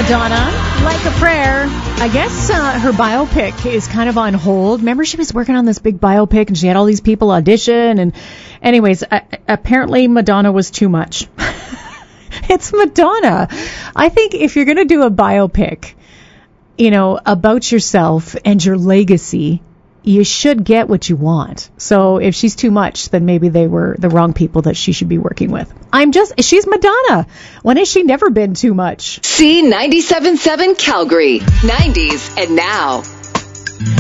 Madonna, Like a Prayer. I guess her biopic is kind of on hold. Remember, she was working on this big biopic and she had all these people audition. And anyways, apparently Madonna was too much. It's Madonna. I think if you're going to do a biopic, about yourself and your legacy, you should get what you want. So if she's too much, then maybe they were the wrong people that she should be working with. She's Madonna. When has she never been too much? C97.7 Calgary, 90s and now.